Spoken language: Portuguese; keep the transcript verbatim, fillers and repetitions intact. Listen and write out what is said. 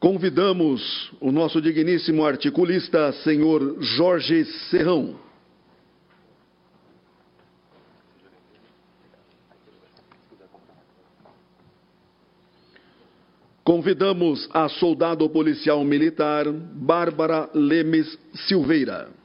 Convidamos o nosso digníssimo articulista, senhor Jorge Serrão. Convidamos a soldado policial militar, Bárbara Lemes Silveira.